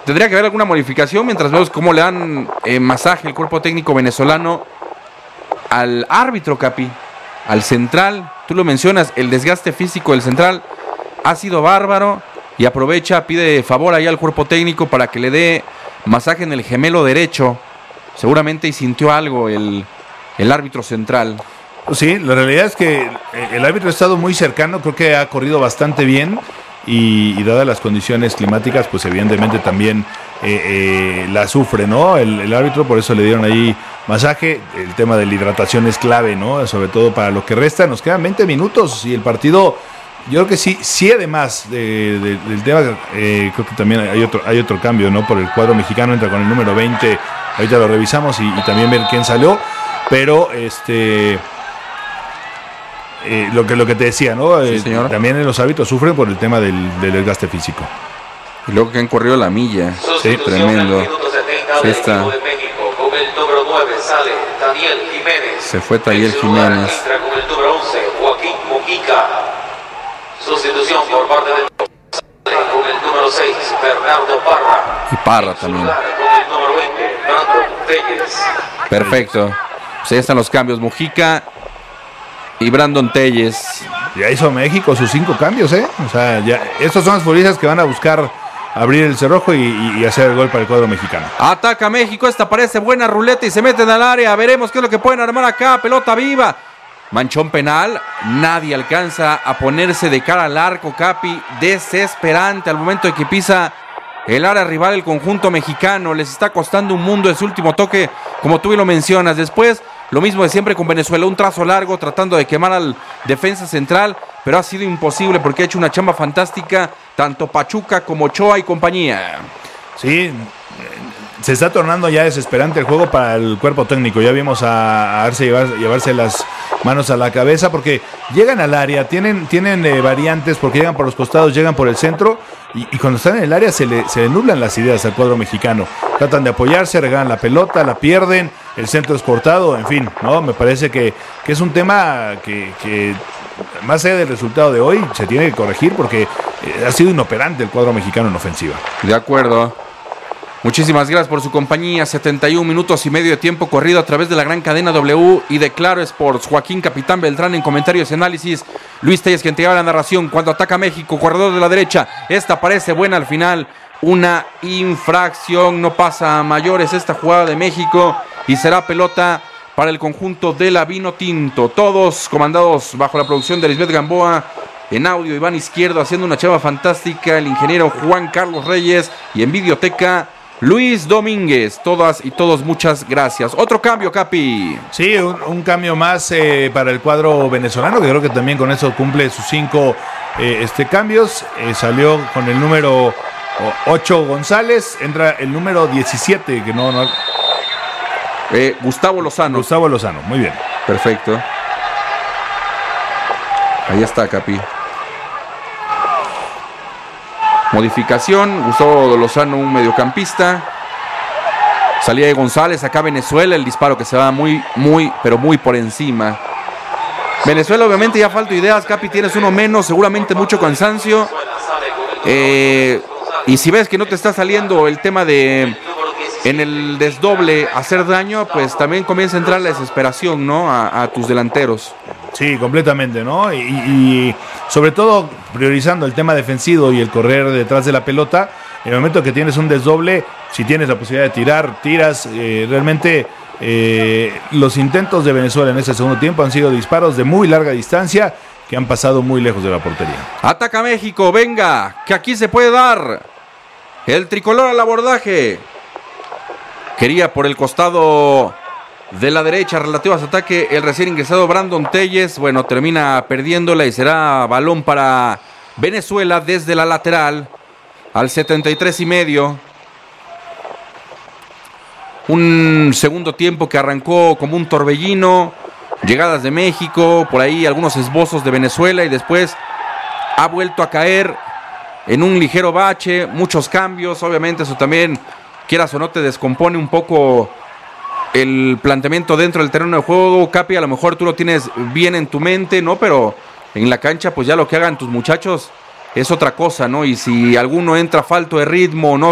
tendría que haber alguna modificación mientras vemos cómo le dan masaje el cuerpo técnico venezolano al árbitro, Capi, al central. Tú lo mencionas, el desgaste físico del central ha sido bárbaro y aprovecha, pide favor ahí al cuerpo técnico para que le dé masaje en el gemelo derecho. Seguramente y sintió algo el árbitro central. Sí, la realidad es que el árbitro ha estado muy cercano, creo que ha corrido bastante bien y dadas las condiciones climáticas, pues evidentemente también la sufre, ¿no? El árbitro, por eso le dieron ahí masaje. El tema de la hidratación es clave, ¿no? Sobre todo para lo que resta. Nos quedan 20 minutos y el partido, yo creo que sí además del tema, creo que también hay otro cambio, ¿no? Por el cuadro mexicano, entra con el número 20, ahorita lo revisamos y también ver quién salió, pero lo que te decía, ¿no? Sí, también los árbitros sufren por el tema del desgaste físico. Y luego que han corrido la milla. Sí, tremendo. Sí, está. Con el número 9 sale Daniel Jiménez. Se fue Daniel Jiménez. Con el número 11, Joaquín Mojica. Sustitución por parte del con el número 6, Bernardo Parra. Y Parra también. Con el número 20, Brandon Telles. Perfecto. Pues ahí están los cambios. Mojica y Brandon Telles. Ya hizo México sus 5 cambios, ¿eh? O sea, ya estos son los futbolistas que van a buscar abrir el cerrojo y hacer el gol para el cuadro mexicano. Ataca México, esta parece buena ruleta y se meten al área. Veremos qué es lo que pueden armar acá. Pelota viva. Manchón penal. Nadie alcanza a ponerse de cara al arco, Capi. Desesperante al momento de que pisa el área rival el conjunto mexicano. Les está costando un mundo ese último toque, como tú bien lo mencionas. Después, lo mismo de siempre con Venezuela. Un trazo largo tratando de quemar al defensa central, pero ha sido imposible porque ha hecho una chamba fantástica tanto Pachuca como Ochoa y compañía. Sí, se está tornando ya desesperante el juego para el cuerpo técnico. Ya vimos a Arce llevarse las manos a la cabeza porque llegan al área, tienen variantes porque llegan por los costados, llegan por el centro y cuando están en el área se le nublan las ideas al cuadro mexicano. Tratan de apoyarse, regalan la pelota, la pierden, el centro es cortado, en fin, ¿no? Me parece que es un tema que más allá del resultado de hoy se tiene que corregir porque ha sido inoperante el cuadro mexicano en ofensiva. De acuerdo. Muchísimas gracias por su compañía. 71 minutos y medio de tiempo corrido a través de la gran cadena W y de Claro Sports. Joaquín Capitán Beltrán en comentarios y análisis. Luis Telles quien te lleva la narración. Cuando ataca México, corredor de la derecha. Esta parece buena al final. Una infracción. No pasa a mayores esta jugada de México. Y será pelota para el conjunto de la Vinotinto. Todos comandados bajo la producción de Lisbeth Gamboa. En audio, Iván Izquierdo haciendo una chava fantástica. El ingeniero Juan Carlos Reyes. Y en videoteca, Luis Domínguez. Todas y todos, muchas gracias. Otro cambio, Capi. Sí, un cambio más para el cuadro venezolano, que creo que también con eso cumple sus 5 cambios. Salió con el número 8 González, entra el número 17, que no Gustavo Lozano. Gustavo Lozano, muy bien. Perfecto. Ahí está, Capi. Modificación, Gustavo Lozano, un mediocampista. Salida de González, acá Venezuela, el disparo que se va muy, pero muy por encima. Venezuela obviamente ya falta ideas, Capi, tienes uno menos, seguramente mucho cansancio. Y si ves que no te está saliendo el tema de en el desdoble hacer daño, pues también comienza a entrar la desesperación, ¿no? A tus delanteros. Sí, completamente, ¿no? Y sobre todo priorizando el tema defensivo y el correr detrás de la pelota. En el momento que tienes un desdoble, si tienes la posibilidad de tiras. Realmente los intentos de Venezuela en ese segundo tiempo han sido disparos de muy larga distancia que han pasado muy lejos de la portería. Ataca México, venga, que aquí se puede dar. El tricolor al abordaje. Quería por el costado de la derecha, relativo a su ataque, el recién ingresado Brandon Telles. Bueno, termina perdiéndola y será balón para Venezuela desde la lateral al 73.5. Un segundo tiempo que arrancó como un torbellino. Llegadas de México, por ahí algunos esbozos de Venezuela y después ha vuelto a caer en un ligero bache. Muchos cambios, obviamente eso también, quieras o no, te descompone un poco el planteamiento dentro del terreno de juego. Capi, a lo mejor tú lo tienes bien en tu mente, ¿no? Pero en la cancha, pues ya lo que hagan tus muchachos es otra cosa, ¿no? Y si alguno entra falto de ritmo o no